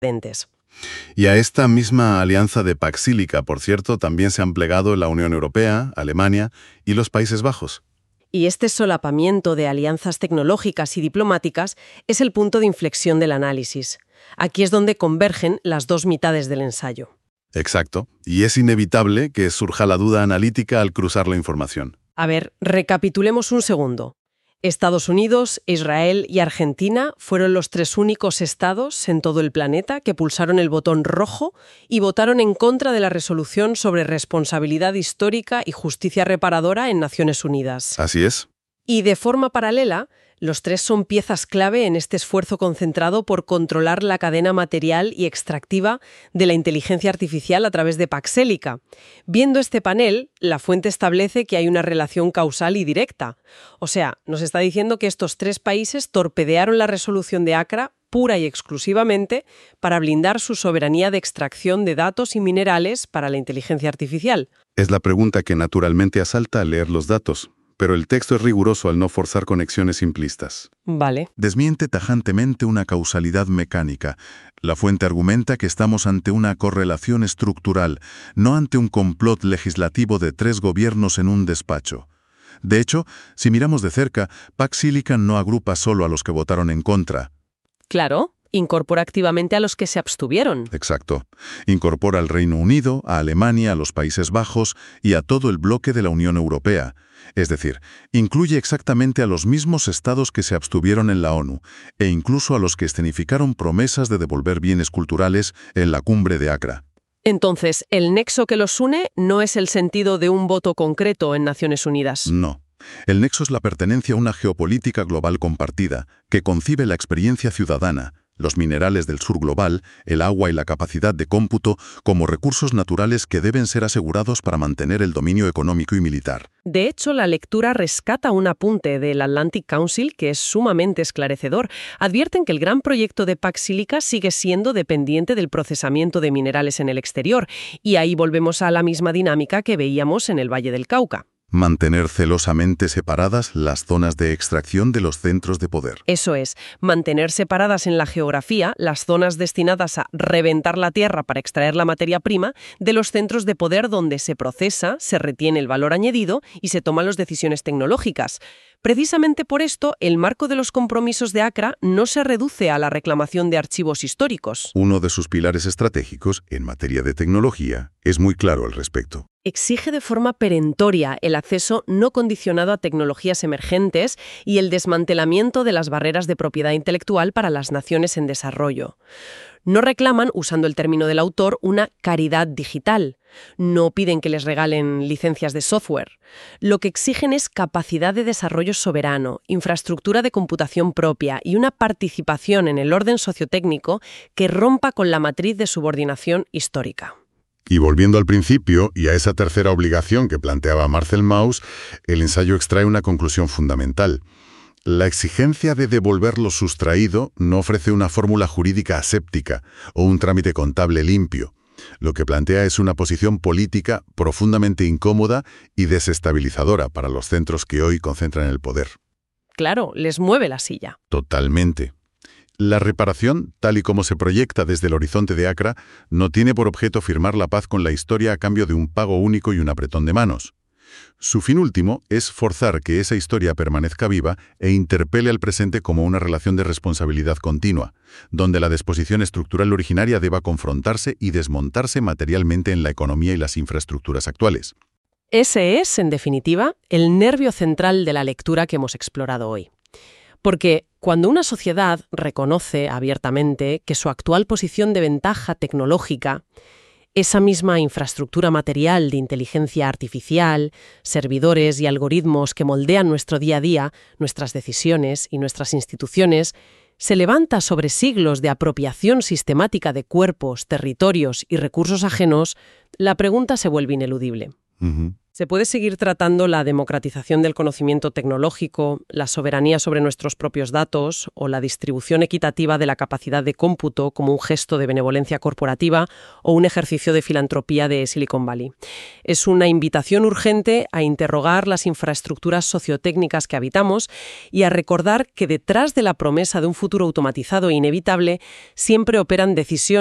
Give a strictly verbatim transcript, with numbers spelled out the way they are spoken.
dentes. Y a esta misma alianza de Pax-Sílica, por cierto, también se han plegado la Unión Europea, Alemania y los Países Bajos. Y este solapamiento de alianzas tecnológicas y diplomáticas es el punto de inflexión del análisis. Aquí es donde convergen las dos mitades del ensayo. Exacto. Y es inevitable que surja la duda analítica al cruzar la información. A ver, recapitulemos un segundo. Estados Unidos, Israel y Argentina fueron los tres únicos estados en todo el planeta que pulsaron el botón rojo y votaron en contra de la resolución sobre responsabilidad histórica y justicia reparadora en Naciones Unidas. Así es. Y de forma paralela, los tres son piezas clave en este esfuerzo concentrado por controlar la cadena material y extractiva de la inteligencia artificial a través de Pax-Sílica. Viendo este panel, la fuente establece que hay una relación causal y directa. O sea, nos está diciendo que estos tres países torpedearon la resolución de ACRA pura y exclusivamente para blindar su soberanía de extracción de datos y minerales para la inteligencia artificial. Es la pregunta que naturalmente asalta al leer los datos. Pero el texto es riguroso al no forzar conexiones simplistas. Vale. Desmiente tajantemente una causalidad mecánica. La fuente argumenta que estamos ante una correlación estructural, no ante un complot legislativo de tres gobiernos en un despacho. De hecho, si miramos de cerca, Pax-Sílica no agrupa solo a los que votaron en contra. Claro. Incorpora activamente a los que se abstuvieron. Exacto. Incorpora al Reino Unido, a Alemania, a los Países Bajos y a todo el bloque de la Unión Europea. Es decir, incluye exactamente a los mismos estados que se abstuvieron en la ONU e incluso a los que escenificaron promesas de devolver bienes culturales en la cumbre de ACRA. Entonces, el nexo que los une no es el sentido de un voto concreto en Naciones Unidas. No. El nexo es la pertenencia a una geopolítica global compartida que concibe la experiencia ciudadana, los minerales del sur global, el agua y la capacidad de cómputo como recursos naturales que deben ser asegurados para mantener el dominio económico y militar. De hecho, la lectura rescata un apunte del Atlantic Council que es sumamente esclarecedor. Advierten que el gran proyecto de Pax-Sílica sigue siendo dependiente del procesamiento de minerales en el exterior, y ahí volvemos a la misma dinámica que veíamos en el Valle del Cauca. Mantener celosamente separadas las zonas de extracción de los centros de poder. Eso es, mantener separadas en la geografía las zonas destinadas a reventar la tierra para extraer la materia prima de los centros de poder donde se procesa, se retiene el valor añadido y se toman las decisiones tecnológicas. Precisamente por esto, el marco de los compromisos de ACRA no se reduce a la reclamación de archivos históricos. Uno de sus pilares estratégicos en materia de tecnología es muy claro al respecto. Exige de forma perentoria el acceso no condicionado a tecnologías emergentes y el desmantelamiento de las barreras de propiedad intelectual para las naciones en desarrollo. No reclaman, usando el término del autor, una caridad digital. No piden que les regalen licencias de software. Lo que exigen es capacidad de desarrollo soberano, infraestructura de computación propia y una participación en el orden sociotécnico que rompa con la matriz de subordinación histórica. Y volviendo al principio y a esa tercera obligación que planteaba Marcel Mauss, el ensayo extrae una conclusión fundamental. La exigencia de devolver lo sustraído no ofrece una fórmula jurídica aséptica o un trámite contable limpio. Lo que plantea es una posición política profundamente incómoda y desestabilizadora para los centros que hoy concentran el poder. Claro, les mueve la silla. Totalmente. La reparación, tal y como se proyecta desde el horizonte de ACRA, no tiene por objeto firmar la paz con la historia a cambio de un pago único y un apretón de manos. Su fin último es forzar que esa historia permanezca viva e interpele al presente como una relación de responsabilidad continua, donde la disposición estructural originaria deba confrontarse y desmontarse materialmente en la economía y las infraestructuras actuales. Ese es, en definitiva, el nervio central de la lectura que hemos explorado hoy. Porque cuando una sociedad reconoce abiertamente que su actual posición de ventaja tecnológica, esa misma infraestructura material de inteligencia artificial, servidores y algoritmos que moldean nuestro día a día, nuestras decisiones y nuestras instituciones, se levanta sobre siglos de apropiación sistemática de cuerpos, territorios y recursos ajenos, la pregunta se vuelve ineludible. Uh-huh. Se puede seguir tratando la democratización del conocimiento tecnológico, la soberanía sobre nuestros propios datos o la distribución equitativa de la capacidad de cómputo como un gesto de benevolencia corporativa o un ejercicio de filantropía de Silicon Valley. Es una invitación urgente a interrogar las infraestructuras sociotécnicas que habitamos y a recordar que detrás de la promesa de un futuro automatizado e inevitable siempre operan decisiones